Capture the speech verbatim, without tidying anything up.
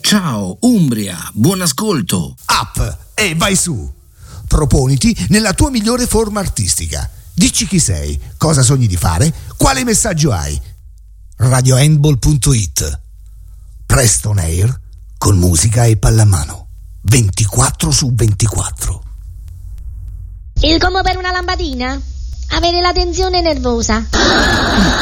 Ciao Umbria, buon ascolto. Up e vai su. Proponiti nella tua migliore forma artistica. Dici chi sei, cosa sogni di fare, quale messaggio hai. radio handball punto it. Preston Air con musica e pallamano. ventiquattro su ventiquattro. Il como per una lampadina? Avere la tensione nervosa?